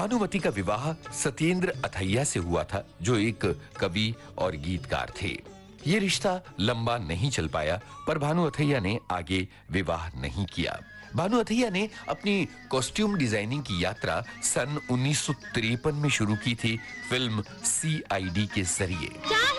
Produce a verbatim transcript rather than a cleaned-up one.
भानुमति का विवाह सत्येंद्र अथैया से हुआ था, जो एक कवि और गीतकार थे। ये रिश्ता लंबा नहीं चल पाया, पर भानु अथैया ने आगे विवाह नहीं किया। भानु अथैया ने अपनी कॉस्ट्यूम डिजाइनिंग की यात्रा सन उन्नीस सौ तिरपन में शुरू की थी, फिल्म सी आई डी के जरिए।